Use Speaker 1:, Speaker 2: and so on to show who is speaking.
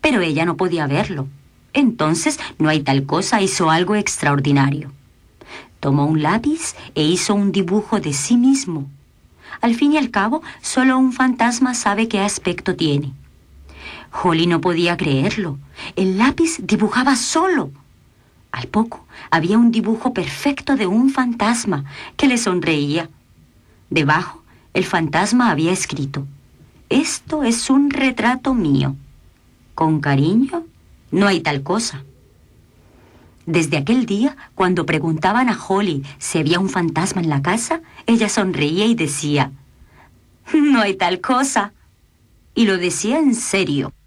Speaker 1: pero ella no podía verlo. Entonces, no hay tal cosa, hizo algo extraordinario. Tomó un lápiz e hizo un dibujo de sí mismo. Al fin y al cabo, solo un fantasma sabe qué aspecto tiene. Holly no podía creerlo. El lápiz dibujaba solo. Al poco, había un dibujo perfecto de un fantasma que le sonreía. Debajo, el fantasma había escrito: «Esto es un retrato mío. Con cariño, no hay tal cosa». Desde aquel día, cuando preguntaban a Holly si había un fantasma en la casa, ella sonreía y decía: «No hay tal cosa». Y lo decía en serio.